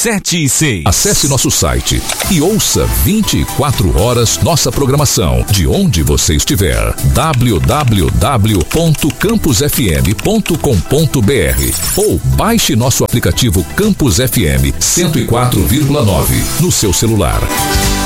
7 e 6. Acesse nosso site e ouça 24 horas nossa programação, de onde você estiver. www.campusfm.com.br ou baixe nosso aplicativo Campus FM 104,9 no seu celular.